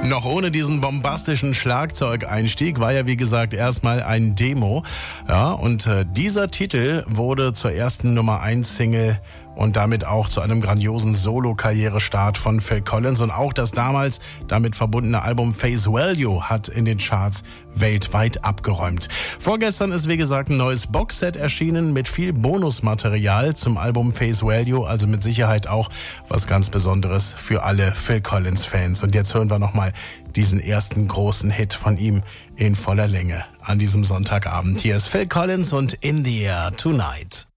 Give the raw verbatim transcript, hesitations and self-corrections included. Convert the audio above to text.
Noch ohne diesen bombastischen Schlagzeugeinstieg war ja wie gesagt erstmal ein Demo. Ja, und äh, dieser Titel wurde zur ersten Nummer eins Single und damit auch zu einem grandiosen Solo-Karrierestart von Phil Collins. Und auch das damals damit verbundene Album Face Value hat in den Charts weltweit abgeräumt. Vorgestern ist wie gesagt ein neues Boxset erschienen mit viel Bonusmaterial zum Album Face Value. Also mit Sicherheit auch was ganz Besonderes für alle Phil Collins-Fans. Und jetzt hören wir nochmal diesen ersten großen Hit von ihm in voller Länge an diesem Sonntagabend. Hier ist Phil Collins und In the Air Tonight.